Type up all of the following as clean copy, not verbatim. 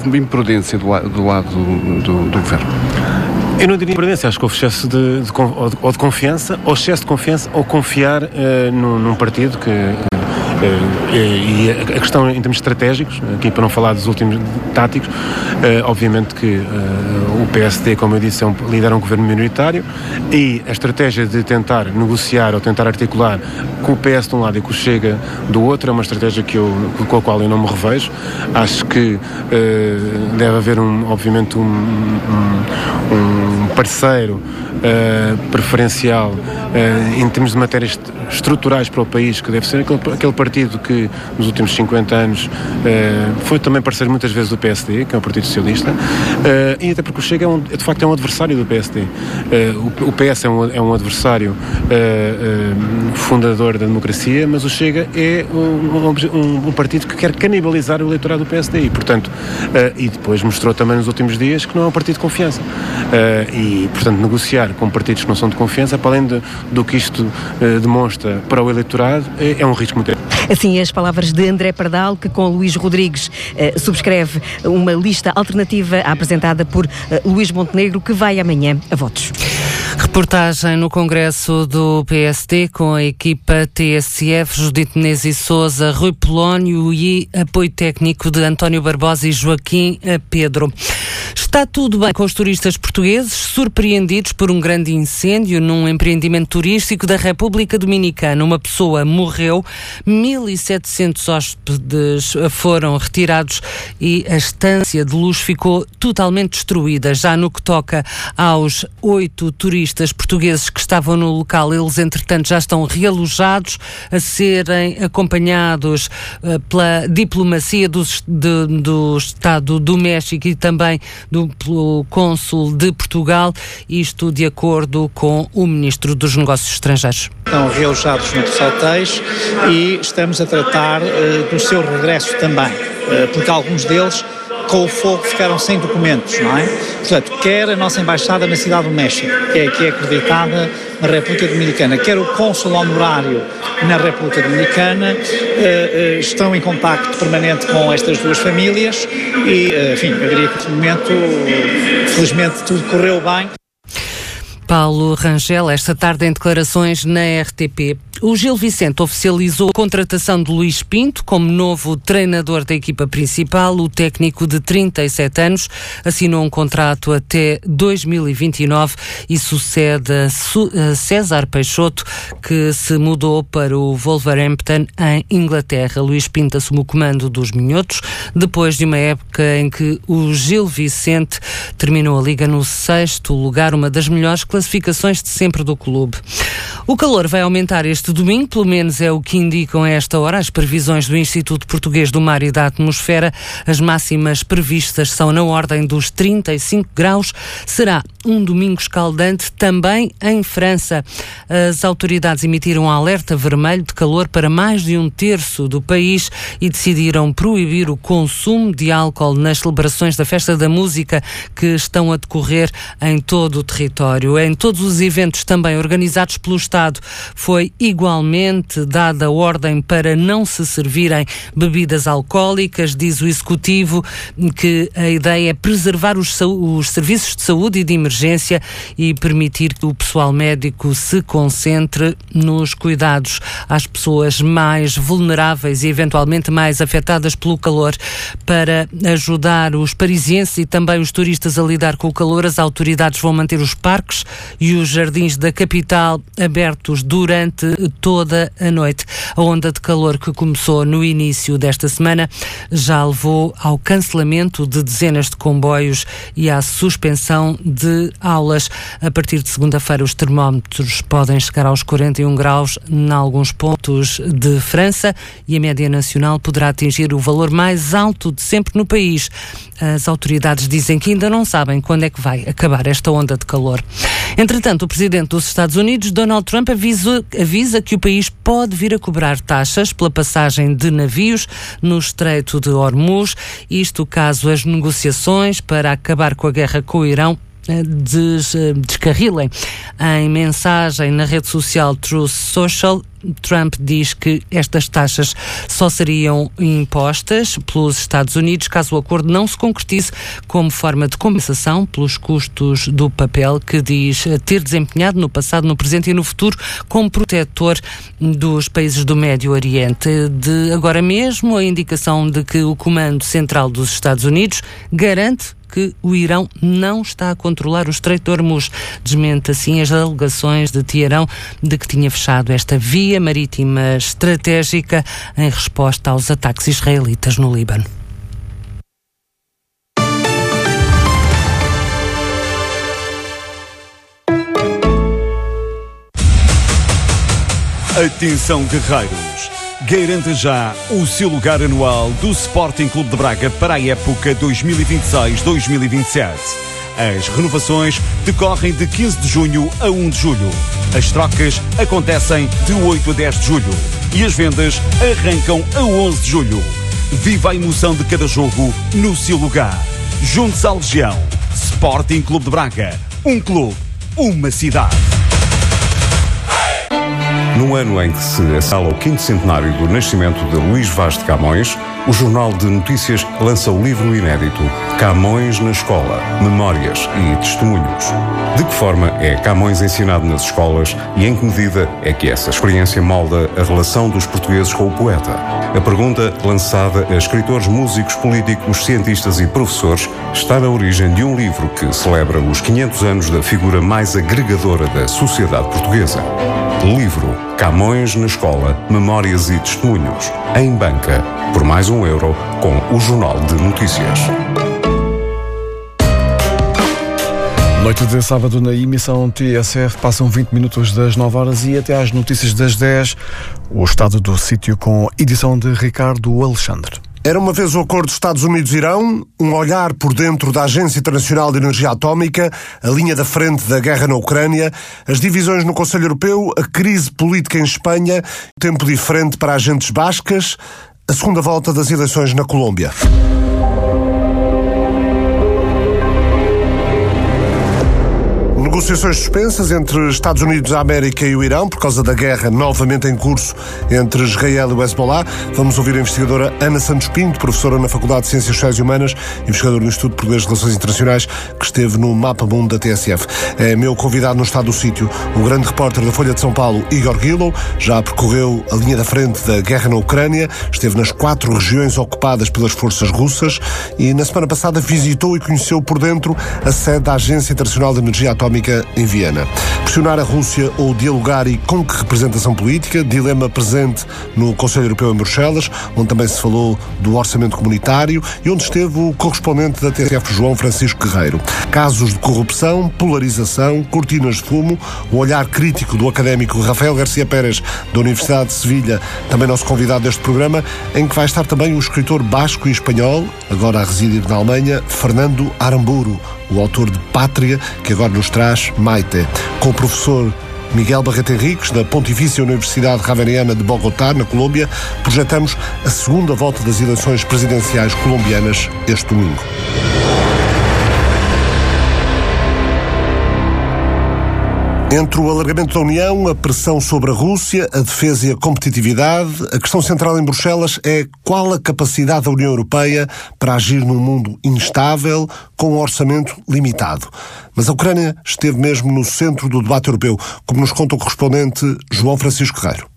Imprudência do lado do Governo? Eu não diria imprudência, acho que houve excesso de confiança, ou excesso de confiança, ou confiar num partido que... E a questão em termos estratégicos, aqui para não falar dos últimos táticos, obviamente que o PSD, como eu disse, lidera um governo minoritário, e a estratégia de tentar negociar ou tentar articular com o PS de um lado e com o Chega do outro é uma estratégia com a qual eu não me revejo. Acho que deve haver obviamente um parceiro preferencial em termos de matérias estruturais para o país, que deve ser aquele partido que nos últimos 50 anos foi também parceiro muitas vezes do PSD, que é o Partido Socialista, e até porque o Chega de facto é um adversário do PSD. O PS é um adversário fundador da democracia, mas o Chega é um partido que quer canibalizar o eleitorado do PSD e, portanto, e depois mostrou também nos últimos dias que não é um partido de confiança. E, portanto, negociar com partidos que não são de confiança, para além do que isto demonstra para o eleitorado, é um risco muito grande. Assim, as palavras de André Pardal, que com Luís Rodrigues subscreve uma lista alternativa apresentada por Luís Montenegro, que vai amanhã a votos. Reportagem no Congresso do PSD com a equipa TSF, Judite Menezes e Sousa, Rui Polónio e apoio técnico de António Barbosa e Joaquim Pedro. Está tudo bem com os turistas portugueses, surpreendidos por um grande incêndio num empreendimento turístico da República Dominicana. Uma pessoa morreu, 1.700 hóspedes foram retirados e a estância de luxo ficou totalmente destruída. Já no que toca aos 8 turistas portugueses que estavam no local, eles entretanto já estão realojados, a serem acompanhados pela diplomacia do Estado do México e também pelo Cônsul de Portugal, isto de acordo com o Ministro dos Negócios Estrangeiros. Estão realojados noutros hotéis e estamos a tratar do seu regresso também, porque alguns deles com o fogo ficaram sem documentos, não é? Portanto, quer a nossa embaixada na Cidade do México, que é acreditada na República Dominicana, quer o cônsul honorário na República Dominicana, estão em contacto permanente com estas duas famílias e, enfim, eu diria que no momento, felizmente, tudo correu bem. Paulo Rangel, esta tarde em declarações na RTP. O Gil Vicente oficializou a contratação de Luís Pinto como novo treinador da equipa principal. O técnico de 37 anos assinou um contrato até 2029 e sucede a César Peixoto, que se mudou para o Wolverhampton, em Inglaterra. Luís Pinto assumiu o comando dos minhotos depois de uma época em que o Gil Vicente terminou a Liga no 6º lugar, uma das melhores classificações de sempre do clube. O calor vai aumentar este domingo, pelo menos é o que indicam a esta hora as previsões do Instituto Português do Mar e da Atmosfera. As máximas previstas são na ordem dos 35 graus. Será um domingo escaldante também em França. As autoridades emitiram um alerta vermelho de calor para mais de 1/3 do país e decidiram proibir o consumo de álcool nas celebrações da Festa da Música que estão a decorrer em todo o território. Em todos os eventos também organizados pelo Estado foi igualmente dada ordem para não se servirem bebidas alcoólicas. Diz o Executivo que a ideia é preservar os serviços de saúde e de emergência e permitir que o pessoal médico se concentre nos cuidados às pessoas mais vulneráveis e eventualmente mais afetadas pelo calor. Para ajudar os parisienses e também os turistas a lidar com o calor, as autoridades vão manter os parques e os jardins da capital abertos durante toda a noite. A onda de calor que começou no início desta semana já levou ao cancelamento de dezenas de comboios e à suspensão de aulas. A partir de segunda-feira, os termómetros podem chegar aos 41 graus em alguns pontos de França e a média nacional poderá atingir o valor mais alto de sempre no país. As autoridades dizem que ainda não sabem quando é que vai acabar esta onda de calor. Entretanto, o presidente dos Estados Unidos, Donald Trump, avisa que o país pode vir a cobrar taxas pela passagem de navios no Estreito de Hormuz, isto caso as negociações para acabar com a guerra com o Irão descarrilem. Em mensagem na rede social Truth Social, Trump diz que estas taxas só seriam impostas pelos Estados Unidos caso o acordo não se concretize como forma de compensação pelos custos do papel que diz ter desempenhado no passado, no presente e no futuro como protetor dos países do Médio Oriente. De agora mesmo, a indicação de que o Comando Central dos Estados Unidos garante que o Irão não está a controlar o Estreito de Hormuz. Desmente assim as alegações de Teherão de que tinha fechado esta via marítima estratégica em resposta aos ataques israelitas no Líbano. Atenção, guerreiros! Garanta já o seu lugar anual do Sporting Clube de Braga para a época 2026-2027. As renovações decorrem de 15 de junho a 1 de julho. As trocas acontecem de 8 a 10 de julho. E as vendas arrancam a 11 de julho. Viva a emoção de cada jogo no seu lugar. Junte-se à Legião. Sporting Clube de Braga. Um clube, uma cidade. No ano em que se assinala o 5º centenário do nascimento de Luís Vaz de Camões, o Jornal de Notícias lança o livro inédito Camões na Escola, Memórias e Testemunhos. De que forma é Camões ensinado nas escolas e em que medida é que essa experiência molda a relação dos portugueses com o poeta? A pergunta, lançada a escritores, músicos, políticos, cientistas e professores, está na origem de um livro que celebra os 500 anos da figura mais agregadora da sociedade portuguesa. Livro Camões na Escola, Memórias e Testemunhos, em banca, por mais €1, com o Jornal de Notícias. Noite de sábado na emissão TSF, passam 20 minutos das 9 horas e até às notícias das 10, o estado do sítio com edição de Ricardo Alexandre. Era uma vez o acordo Estados Unidos-Irão, um olhar por dentro da Agência Internacional de Energia Atómica, a linha da frente da guerra na Ucrânia, as divisões no Conselho Europeu, a crise política em Espanha, tempo diferente para agentes bascas, a segunda volta das eleições na Colômbia. Negociações suspensas entre Estados Unidos da América e o Irão por causa da guerra novamente em curso entre Israel e o Hezbollah. Vamos ouvir a investigadora Ana Santos Pinto, professora na Faculdade de Ciências Sociais e Humanas, investigadora no Instituto Português de Relações Internacionais, que esteve no Mapa Mundo da TSF. É meu convidado no estado do sítio, o grande repórter da Folha de São Paulo, Igor Gillow. Já percorreu a linha da frente da guerra na Ucrânia, esteve nas 4 regiões ocupadas pelas forças russas e na semana passada visitou e conheceu por dentro a sede da Agência Internacional de Energia Atómica em Viena. Pressionar a Rússia ou dialogar e com que representação política? Dilema presente no Conselho Europeu em Bruxelas, onde também se falou do orçamento comunitário e onde esteve o correspondente da TSF, João Francisco Guerreiro. Casos de corrupção, polarização, cortinas de fumo, o olhar crítico do académico Rafael Garcia Pérez, da Universidade de Sevilha, também nosso convidado deste programa, em que vai estar também o escritor basco e espanhol, agora a residir na Alemanha, Fernando Aramburu, o autor de Pátria, que agora nos traz Maite. Com o professor Miguel Barreto Henriques, da Pontifícia Universidade Javeriana de Bogotá, na Colômbia, projetamos a segunda volta das eleições presidenciais colombianas este domingo. Entre o alargamento da União, a pressão sobre a Rússia, a defesa e a competitividade, a questão central em Bruxelas é qual a capacidade da União Europeia para agir num mundo instável, com um orçamento limitado. Mas a Ucrânia esteve mesmo no centro do debate europeu, como nos conta o correspondente João Francisco Guerreiro.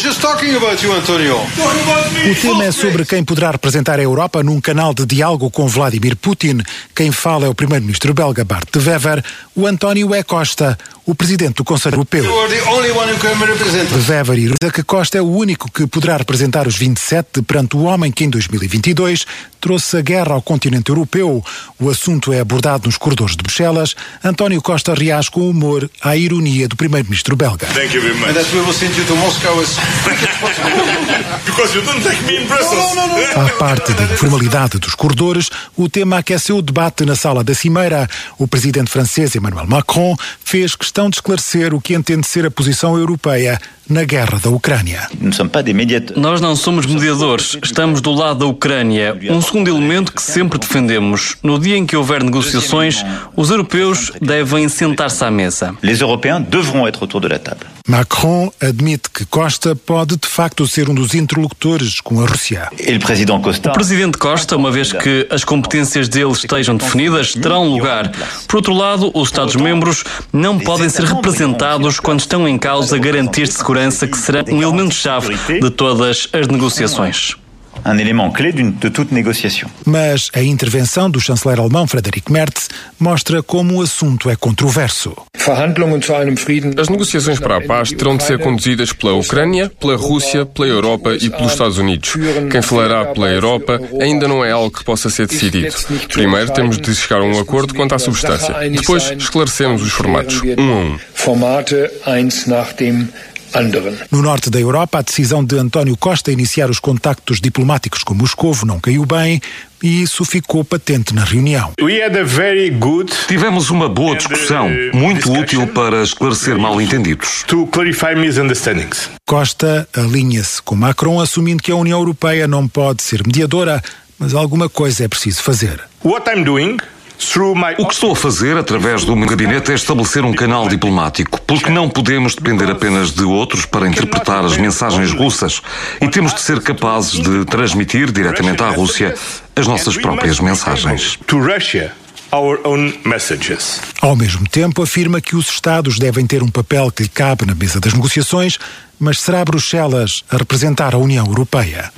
O tema é sobre quem poderá representar a Europa num canal de diálogo com Vladimir Putin. Quem fala é o primeiro-ministro belga Bart de Wever. O António é Costa, o presidente do Conselho Europeu. De Wever ironiza que Costa é o único que poderá representar os 27 perante o homem que em 2022 trouxe a guerra ao continente europeu. O assunto é abordado nos corredores de Bruxelas. António Costa reage com humor à ironia do primeiro-ministro belga. Thank you very much. And that we will send you to Moscow as quick as possible. Because you don't take me in Brussels. À parte da informalidade dos corredores, o tema aqueceu o debate na sala da Cimeira. O presidente francês Emmanuel Macron fez questão de esclarecer o que entende ser a posição europeia na guerra da Ucrânia. Nós não somos mediadores, estamos do lado da Ucrânia. Um segundo elemento que sempre defendemos. No dia em que houver negociações, os europeus devem sentar-se à mesa. Macron admite que Costa pode de facto ser um dos interlocutores com a Rússia. O presidente Costa, uma vez que as competências dele estejam definidas, terão lugar. Por outro lado, os Estados-membros não podem ser representados quando estão em causa garantias de segurança que serão um elemento-chave de todas as negociações. Mas a intervenção do chanceler alemão Friedrich Merz mostra como o assunto é controverso. As negociações para a paz terão de ser conduzidas pela Ucrânia, pela Rússia, pela Europa e pelos Estados Unidos. Quem falará pela Europa ainda não é algo que possa ser decidido. Primeiro temos de chegar a um acordo quanto à substância. Depois esclarecemos os formatos, um a um. No norte da Europa, a decisão de António Costa iniciar os contactos diplomáticos com Moscovo não caiu bem e isso ficou patente na reunião. Tivemos uma boa discussão, muito útil para esclarecer mal-entendidos. Costa alinha-se com Macron, assumindo que a União Europeia não pode ser mediadora, mas alguma coisa é preciso fazer. O que estou a fazer, através do meu gabinete, é estabelecer um canal diplomático, porque não podemos depender apenas de outros para interpretar as mensagens russas e temos de ser capazes de transmitir diretamente à Rússia as nossas próprias mensagens. Ao mesmo tempo, afirma que os Estados devem ter um papel que lhe cabe na mesa das negociações, mas será Bruxelas a representar a União Europeia.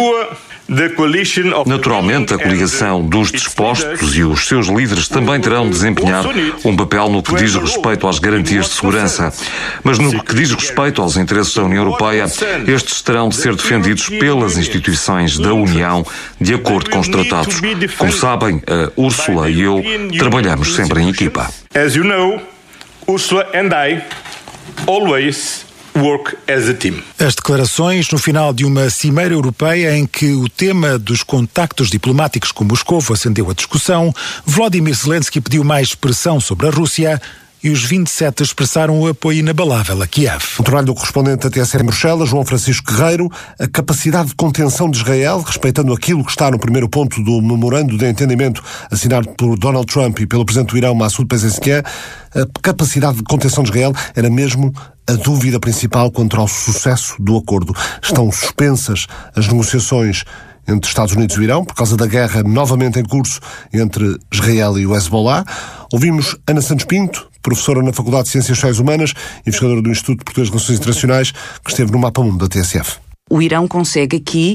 Naturalmente, a coligação dos dispostos e os seus líderes também terão de desempenhar um papel no que diz respeito às garantias de segurança. Mas no que diz respeito aos interesses da União Europeia, estes terão de ser defendidos pelas instituições da União de acordo com os tratados. Como sabem, a Ursula e eu trabalhamos sempre em equipa. As you know, Ursula and I always work as a team. As declarações no final de uma cimeira europeia em que o tema dos contactos diplomáticos com Moscovo acendeu a discussão, Volodymyr Zelensky pediu mais pressão sobre a Rússia e os 27 expressaram o apoio inabalável a Kiev. O trabalho do correspondente da TSF em Bruxelas, João Francisco Guerreiro, a capacidade de contenção de Israel, respeitando aquilo que está no primeiro ponto do memorando de entendimento assinado por Donald Trump e pelo presidente do Irão, Massoud Pezeshkian, a capacidade de contenção de Israel era mesmo a dúvida principal quanto ao sucesso do acordo. Estão suspensas as negociações entre Estados Unidos e o Irão, por causa da guerra novamente em curso entre Israel e o Hezbollah. Ouvimos Ana Santos Pinto, professora na Faculdade de Ciências Sociais Humanas, investigadora do Instituto Português de Relações Internacionais, que esteve no Mapa Mundo da TSF. O Irão consegue aqui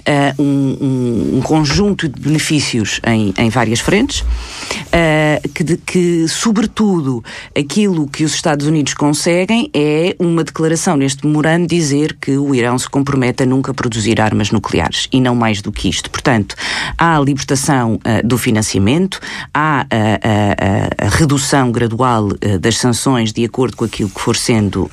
um conjunto de benefícios em várias frentes, que sobretudo aquilo que os Estados Unidos conseguem é uma declaração neste memorando dizer que o Irão se compromete a nunca produzir armas nucleares e não mais do que isto. Portanto, há a libertação do financiamento, há a redução gradual das sanções de acordo com aquilo que for sendo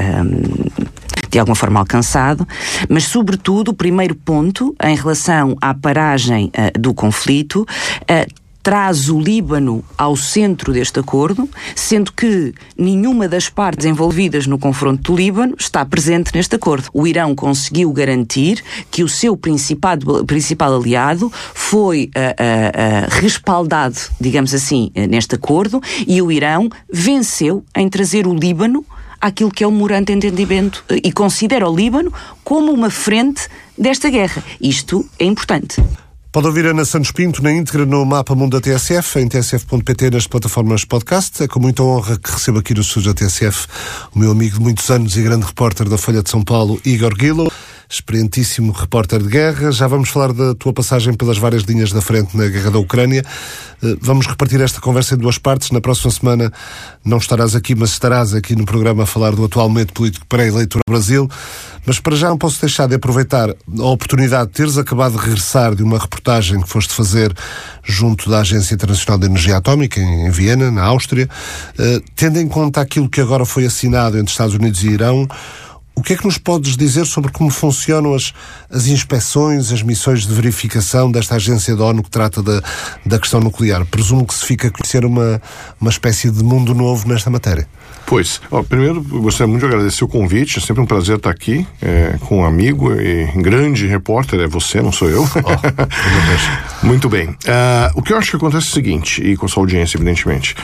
de alguma forma alcançado, mas sobretudo o primeiro ponto em relação à paragem do conflito traz o Líbano ao centro deste acordo, sendo que nenhuma das partes envolvidas no confronto do Líbano está presente neste acordo. O Irão conseguiu garantir que o seu principal aliado foi respaldado, digamos assim, neste acordo, e o Irão venceu em trazer o Líbano àquilo que é o memorando de entendimento e considera o Líbano como uma frente desta guerra. Isto é importante. Pode ouvir Ana Santos Pinto na íntegra no Mapa Mundo da TSF, em tsf.pt, nas plataformas podcast. É com muita honra que recebo aqui no estúdio da TSF o meu amigo de muitos anos e grande repórter da Folha de São Paulo, Igor Guillo, experientíssimo repórter de guerra. Já vamos falar da tua passagem pelas várias linhas da frente na guerra da Ucrânia. Vamos repartir esta conversa em duas partes. Na próxima semana não estarás aqui, mas estarás aqui no programa a falar do atual momento político pré-eleitoral no Brasil. Mas para já não posso deixar de aproveitar a oportunidade de teres acabado de regressar de uma reportagem que foste fazer junto da Agência Internacional de Energia Atómica, em Viena, na Áustria. Tendo em conta aquilo que agora foi assinado entre Estados Unidos e Irão, O que é que nos podes dizer sobre como funcionam as inspeções, as missões de verificação desta agência da ONU que trata da questão nuclear? Presumo que se fica a conhecer uma espécie de mundo novo nesta matéria. Pois, primeiro gostaria muito de agradecer o convite, é sempre um prazer estar aqui com um amigo e grande repórter, é você, não sou eu. Muito bem. O que eu acho que acontece é o seguinte, e com a sua audiência, evidentemente,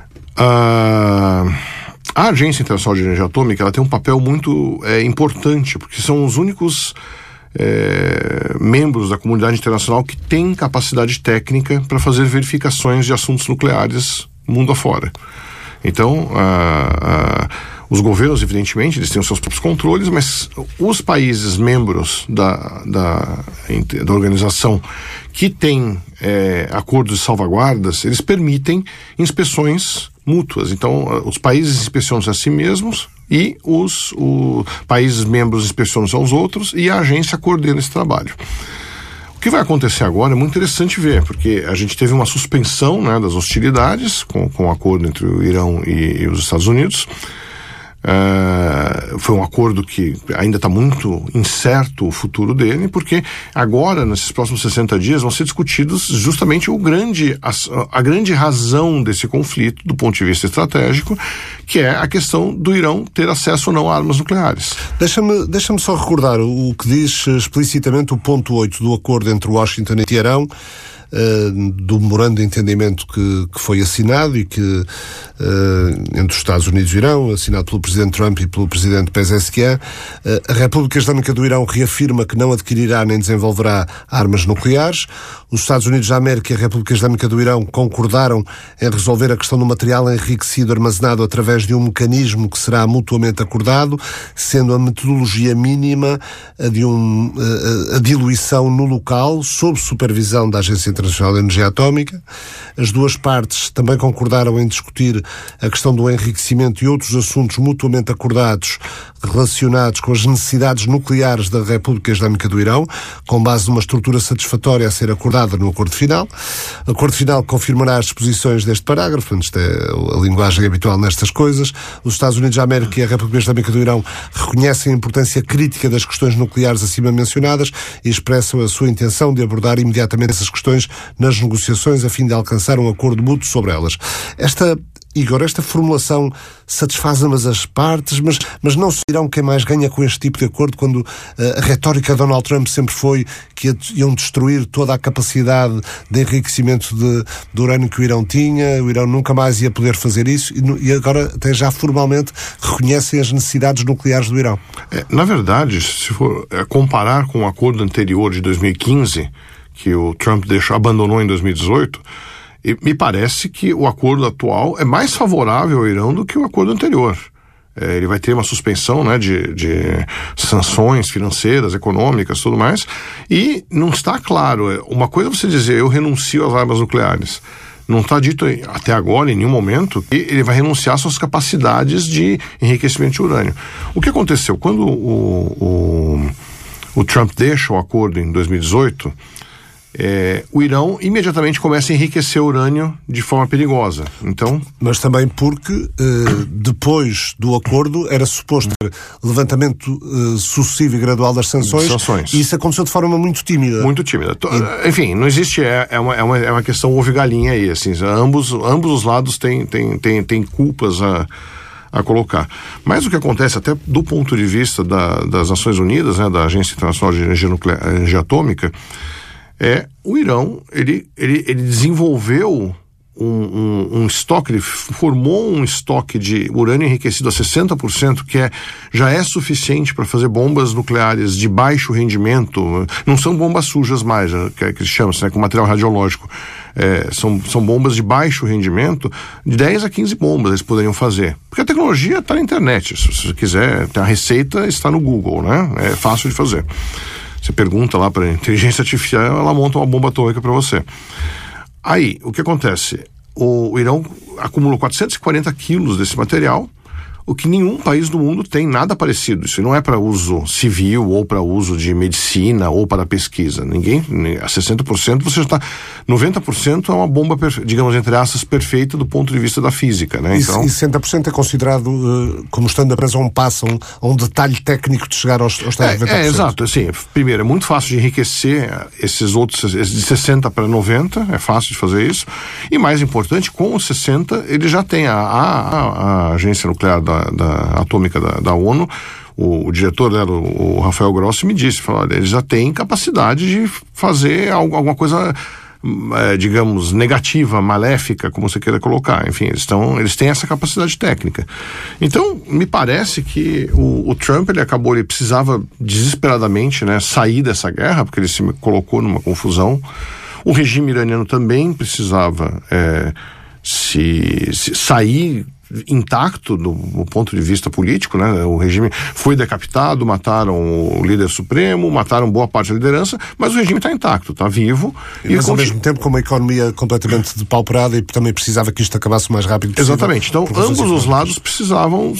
a Agência Internacional de Energia Atômica ela tem um papel muito importante, porque são os únicos membros da comunidade internacional que têm capacidade técnica para fazer verificações de assuntos nucleares mundo afora. Então, os governos, evidentemente, eles têm os seus próprios controles, mas os países membros da organização que têm acordos de salvaguardas, eles permitem inspeções mútuas. Então, os países inspecionam a si mesmos e os países membros inspecionam aos outros e a agência coordena esse trabalho. O que vai acontecer agora é muito interessante ver, porque a gente teve uma suspensão, né, das hostilidades com o acordo entre o Irão e os Estados Unidos. Foi um acordo que ainda está muito incerto o futuro dele, porque agora, nesses próximos 60 dias, vão ser discutidos justamente a grande razão desse conflito, do ponto de vista estratégico, que é a questão do Irão ter acesso ou não a armas nucleares. Deixa-me só recordar o que diz explicitamente o ponto 8 do acordo entre Washington e Teherão, do memorando de entendimento que foi assinado e que entre os Estados Unidos e o Irão, assinado pelo Presidente Trump e pelo Presidente Pezeshkian. A República Islâmica do Irão reafirma que não adquirirá nem desenvolverá armas nucleares. Os Estados Unidos da América e a República Islâmica do Irão concordaram em resolver a questão do material enriquecido armazenado através de um mecanismo que será mutuamente acordado, sendo a metodologia mínima a diluição no local, sob supervisão da Agência Internacional de Energia Atómica. As duas partes também concordaram em discutir a questão do enriquecimento e outros assuntos mutuamente acordados relacionados com as necessidades nucleares da República Islâmica do Irão, com base numa estrutura satisfatória a ser acordada no acordo final. O acordo final confirmará as disposições deste parágrafo, isto é a linguagem habitual nestas coisas. Os Estados Unidos da América e a República Islâmica do Irão reconhecem a importância crítica das questões nucleares acima mencionadas e expressam a sua intenção de abordar imediatamente essas questões nas negociações a fim de alcançar um acordo mútuo sobre elas. Igor, esta formulação satisfaz ambas as partes, mas não se dirão quem mais ganha com este tipo de acordo, quando a retórica de Donald Trump sempre foi que iam destruir toda a capacidade de enriquecimento de urânio que o Irão tinha, o Irão nunca mais ia poder fazer isso, e agora até já formalmente reconhecem as necessidades nucleares do Irão. Na verdade, se for comparar com o acordo anterior de 2015, que o Trump abandonou em 2018, e me parece que o acordo atual é mais favorável ao Irão do que o acordo anterior. Ele vai ter uma suspensão, né, de sanções financeiras, econômicas, tudo mais, e não está claro. Uma coisa é você dizer, eu renuncio às armas nucleares. Não está dito até agora, em nenhum momento, que ele vai renunciar às suas capacidades de enriquecimento de urânio. O que aconteceu? Quando o Trump deixa o acordo em 2018... o Irão imediatamente começa a enriquecer urânio de forma perigosa. Então... Mas também porque depois do acordo era suposto ter levantamento sucessivo e gradual das sanções. E isso aconteceu de forma muito tímida. Muito tímida. Enfim, não existe... É uma questão ovo-galinha aí. Assim, ambos os lados têm culpas a colocar. Mas o que acontece, até do ponto de vista das Nações Unidas, né, da Agência Internacional de Energia Atômica, o Irão, ele desenvolveu um estoque, ele formou um estoque de urânio enriquecido a 60%, que já é suficiente para fazer bombas nucleares de baixo rendimento. Não são bombas sujas mais, que se chama, né, com material radiológico. São bombas de baixo rendimento, de 10 a 15 bombas eles poderiam fazer. Porque a tecnologia está na internet, se você quiser, a receita está no Google, né? É fácil de fazer. Você pergunta lá para a inteligência artificial, ela monta uma bomba atômica para você. Aí, o que acontece? O Irão acumulou 440 quilos desse material, o que nenhum país do mundo tem nada parecido. Isso não é para uso civil ou para uso de medicina ou para pesquisa. Ninguém, a 60% você já está... 90% é uma bomba, digamos, entre aspas, perfeita do ponto de vista da física, né? Então... E 60% é considerado como estando apenas a um passo, a um detalhe técnico de chegar aos tais 90%. Exato. Assim, primeiro, é muito fácil de enriquecer esses outros, de 60 para 90, é fácil de fazer isso. E mais importante, com os 60, ele já tem a agência nuclear atômica da ONU, o diretor dela, o Rafael Grossi, me disse, falou, olha, eles já têm capacidade de fazer alguma coisa, digamos, negativa, maléfica, como você queira colocar. Enfim, eles têm essa capacidade técnica. Então, me parece que o Trump, ele precisava desesperadamente, né, sair dessa guerra, porque ele se colocou numa confusão. O regime iraniano também precisava se sair intacto do ponto de vista político, né? O regime foi decapitado, mataram o líder supremo, mataram boa parte da liderança, mas o regime está intacto, está vivo. Mas ao mesmo tempo com uma economia completamente depauperada e também precisava que isto acabasse o mais rápido possível. Exatamente. Então, ambos os lados precisavam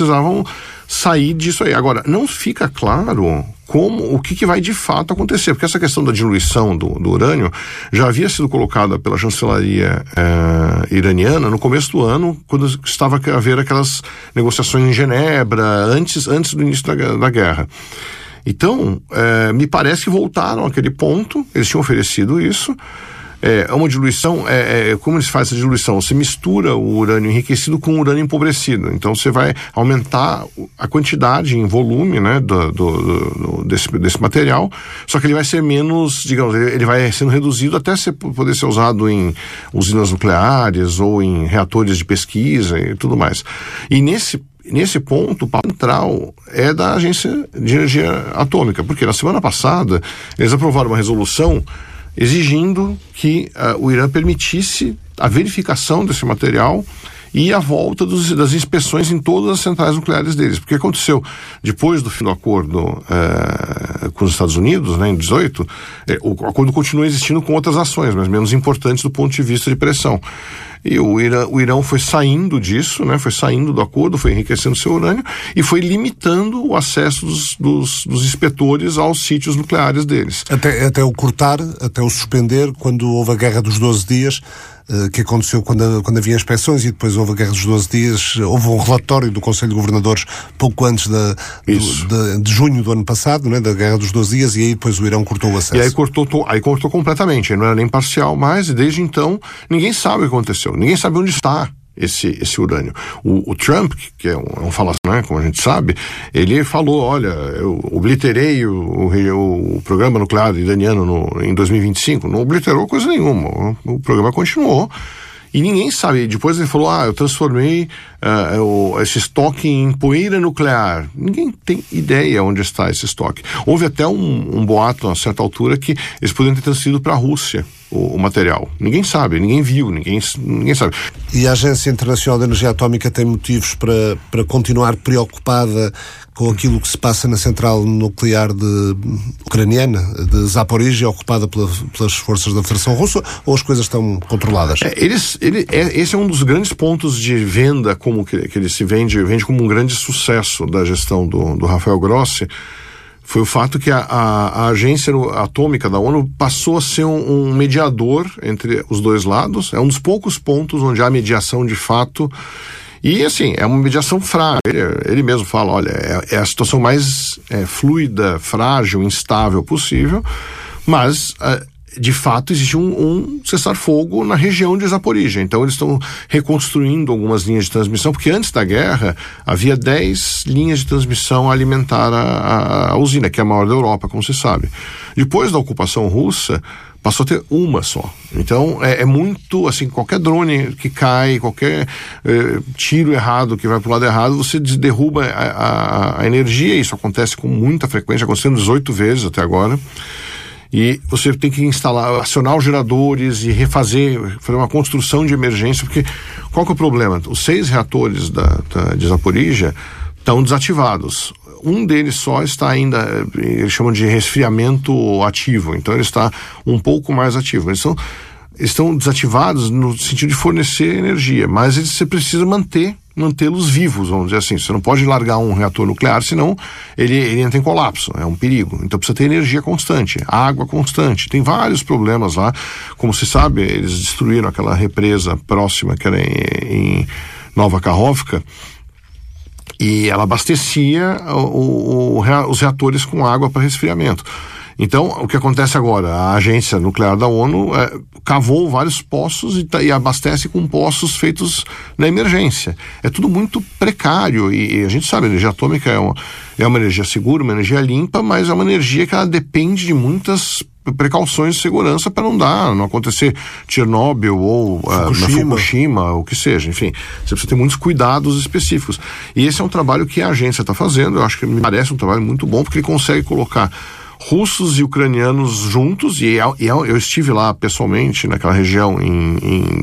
sair disso aí. Agora, não fica claro o que vai de fato acontecer, porque essa questão da diluição do urânio já havia sido colocada pela chancelaria iraniana no começo do ano, quando estava a haver aquelas negociações em Genebra, antes do início da guerra. Então, me parece que voltaram àquele ponto, eles tinham oferecido isso. É uma diluição, como eles fazem essa diluição? Você mistura o urânio enriquecido com o urânio empobrecido. Então você vai aumentar a quantidade em volume, né, desse material, só que ele vai ser menos, digamos, ele vai sendo reduzido até poder ser usado em usinas nucleares ou em reatores de pesquisa e tudo mais. E nesse ponto, o papo central é da Agência de Energia Atômica, porque na semana passada eles aprovaram uma resolução exigindo que o Irã permitisse a verificação desse material e a volta das inspeções em todas as centrais nucleares deles. Porque aconteceu, depois do fim do acordo com os Estados Unidos, né, em 2018, o acordo continua existindo com outras ações, mas menos importantes do ponto de vista de pressão. E o Irã foi saindo disso, né, foi saindo do acordo, foi enriquecendo seu urânio e foi limitando o acesso dos inspetores aos sítios nucleares deles. Até o cortar, até o suspender, quando houve a Guerra dos 12 Dias, que aconteceu quando havia inspeções, e depois houve a Guerra dos 12 Dias, houve um relatório do Conselho de Governadores pouco antes de junho do ano passado, né, da Guerra dos 12 Dias, e aí depois o Irão cortou o acesso. E aí cortou completamente, aí não era nem parcial mais, e desde então ninguém sabe o que aconteceu, ninguém sabe onde está esse urânio. O Trump, que é um falação, né, como a gente sabe, ele falou, olha, eu obliterei o programa nuclear iraniano em 2025. Não obliterou coisa nenhuma. O programa continuou. E ninguém sabe. Depois ele falou, eu transformei esse estoque em poeira nuclear. Ninguém tem ideia onde está esse estoque. Houve até um boato, a certa altura, que eles poderiam ter transferido para a Rússia o material. Ninguém sabe, ninguém viu, ninguém sabe. E a Agência Internacional de Energia Atómica tem motivos para continuar preocupada com aquilo que se passa na central nuclear ucraniana, de Zaporizhia, ocupada pelas forças da Federação Russa, ou as coisas estão controladas? Esse é um dos grandes pontos de venda, como que ele se vende como um grande sucesso da gestão do Rafael Grossi, foi o fato que a agência atômica da ONU passou a ser um mediador entre os dois lados. É um dos poucos pontos onde há mediação de fato. E, assim, é uma mediação frágil. Ele mesmo fala, olha, é a situação mais fluida, frágil, instável possível, mas de fato existe um cessar-fogo na região de Zaporizhia. Então eles estão reconstruindo algumas linhas de transmissão, porque antes da guerra havia 10 linhas de transmissão a alimentar a usina, que é a maior da Europa, como você sabe. Depois da ocupação russa, passou a ter uma só. Então é muito, assim, qualquer drone que cai, qualquer tiro errado que vai para o lado errado, você derruba a energia. Isso acontece com muita frequência, acontecendo 18 vezes até agora. E você tem que acionar os geradores e fazer uma construção de emergência, porque qual que é o problema? Os 6 reatores de Zaporizhia estão desativados. Um deles só está ainda, eles chamam de resfriamento ativo, então ele está um pouco mais ativo. Eles estão desativados no sentido de fornecer energia, mas você precisa manter mantê-los vivos, vamos dizer assim. Você não pode largar um reator nuclear, senão ele entra em colapso, é um perigo. Então precisa ter energia constante, água constante. Tem vários problemas lá. Como se sabe, eles destruíram aquela represa próxima que era em Nova Kakhovka, e ela abastecia os reatores com água para resfriamento. Então, o que acontece agora? A agência nuclear da ONU cavou vários poços e abastece com poços feitos na emergência. É tudo muito precário e a gente sabe, a energia atômica é uma energia segura, uma energia limpa, mas é uma energia que ela depende de muitas precauções de segurança para não acontecer Chernobyl ou na Fukushima, o que seja. Enfim, você precisa ter muitos cuidados específicos. E esse é um trabalho que a agência está fazendo. Eu acho que me parece um trabalho muito bom, porque ele consegue colocar russos e ucranianos juntos, e eu estive lá pessoalmente naquela região em